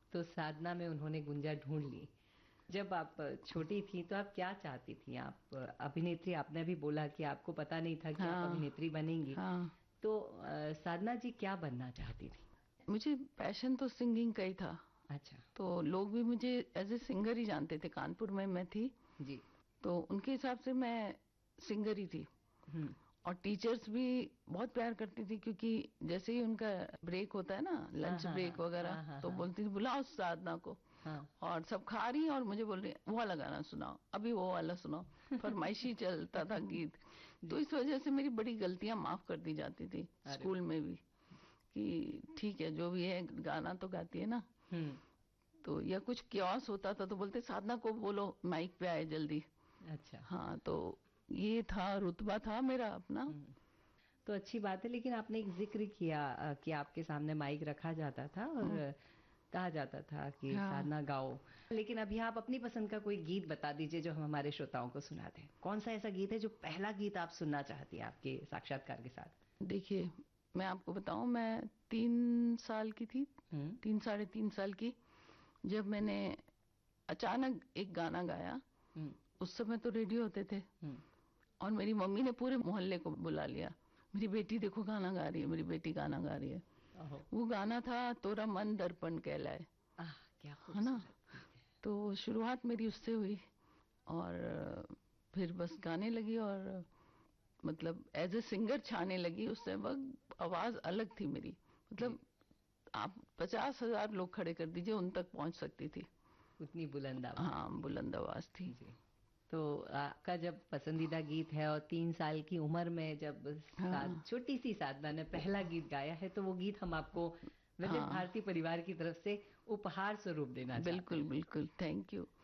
तो साधना में उन्होंने गुंजा ढूंढ ली। जब आप छोटी थी तो आप क्या चाहती थी? आप अभिनेत्री, आपने भी बोला कि आपको पता नहीं था कि आप हाँ अभिनेत्री बनेंगी। हाँ। तो साधना जी क्या बनना चाहती थी? मुझे पैशन तो सिंगिंग का ही था। अच्छा। तो लोग भी मुझे एज ए सिंगर ही जानते थे। कानपुर में मैं थी जी। तो उनके हिसाब से मैं सिंगर ही थी। हम्म। और टीचर्स भी बहुत प्यार करती थी, क्योंकि जैसे ही उनका ब्रेक होता है ना, हाँ लंच हाँ ब्रेक हाँ वगैरह, हाँ हाँ तो हाँ बोलती थी बुलाओ साधना को। हाँ। और सब खा रही हैं और मुझे बोल रही है वो वाला गाना सुनाओ, अभी वो वाला सुनाओ। फरमाइशी चलता था गीत। तो जी। इस वजह से मेरी बड़ी गलतियां माफ कर दी जाती थी अरे स्कूल वाह। में भी, कि ठीक है जो भी है गाना तो गाती है ना। हम्म। तो या कुछ क्योस होता था तो बोलते साधना को बोलो माइक पे आए जल्दी। अच्छा। हाँ, तो ये था, रुतबा था मेरा अपना। हम्म। तो अच्छी बात है, लेकिन आपने एक जिक्र किया कि आपके सामने माइक रखा जाता था और हम्म, कहा जाता था कि हाँ। साधना गाओ। लेकिन अभी आप अपनी पसंद का कोई गीत बता दीजिए जो हम हमारे श्रोताओं को सुना दें। कौन सा ऐसा गीत है जो पहला गीत आप सुनना चाहती हैं आपके साक्षात्कार के साथ? देखिए, मैं आपको बताऊं, मैं 3 साल की थी, हम्म। 3 साढ़े 3 साल की, जब मैंने अचानक एक गाना गाया। हम्म। उस समय तो रेडियो होते थे, हम्म। और मेरी मम्मी ने पूरे मोहल्ले को बुला लिया, मेरी बेटी देखो गाना गा रही है, मेरी बेटी गाना गा रही है। ओहो। वो गाना था तोरा मन दर्पण कहलाए। आह, क्या है ना। खूबसूरत गीत है। तो शुरुआत मेरी उससे हुई, और फिर बस गाने लगी, और मतलब एज ए सिंगर छाने लगी। उससे वक्त आवाज अलग थी मेरी, जी। मतलब आप 50,000 लोग खड़े कर दीजिए, उन तक पहुंच सकती थी। उतनी बुलंद आवाज हाँ, थी। बुलंद आवाज थी। जी। तो आपका जब पसंदीदा गीत है और 3 साल की उम्र में जब हाँ छोटी सी साधना ने पहला गीत गाया है, तो वो गीत हम आपको विविध हाँ, भारती परिवार की तरफ से उपहार स्वरूप देना चाहते बिल्कुल हैं। बिल्कुल, थैंक यू।